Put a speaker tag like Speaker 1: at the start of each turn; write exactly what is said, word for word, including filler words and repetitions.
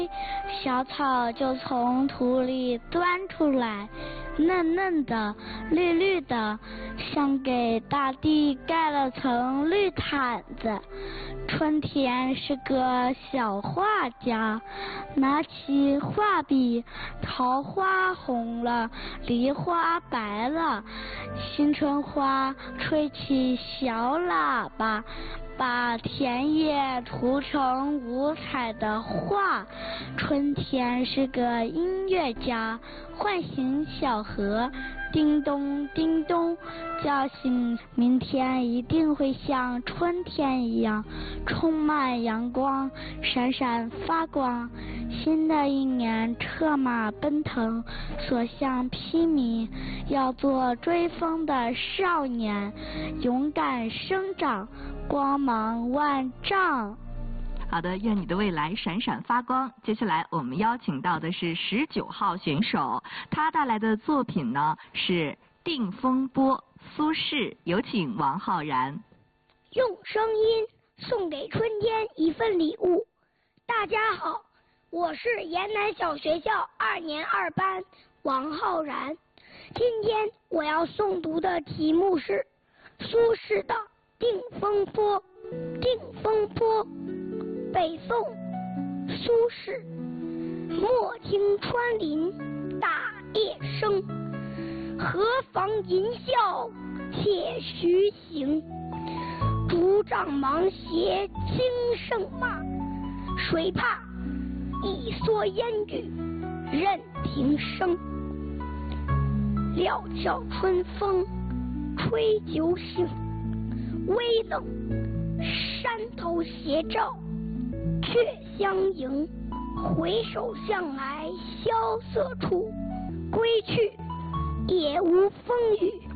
Speaker 1: 小草就从土里钻出来，嫩嫩的，绿绿的，像给大地盖了层绿毯子。春天是个小画家，拿起画笔，桃花红了，梨花白了，新春花吹起小喇叭，把田野涂成五彩的画。春天是个音乐家，唤醒小河，叮咚叮咚，叫醒明天一定会像春天一样充满阳光，闪闪发光。新的一年策马奔腾，所向披靡，要做追风的少年，勇敢生长，光芒万丈。
Speaker 2: 好的，愿你的未来闪闪发光。接下来我们邀请到的是十九号选手，他带来的作品呢是《定风波》，苏轼。有请王浩然。
Speaker 3: 用声音送给春天一份礼物。大家好，我是延南小学校二年二班王浩然。今天我要诵读的题目是苏轼的《定风波》。定风波，北宋，苏轼。莫听穿林打叶声，何妨吟啸且徐行。竹杖芒鞋轻胜马，谁怕一蓑烟雨任平生。料峭春风吹酒醒，微冷山头斜照却相迎。回首向来萧瑟处，归去也无风雨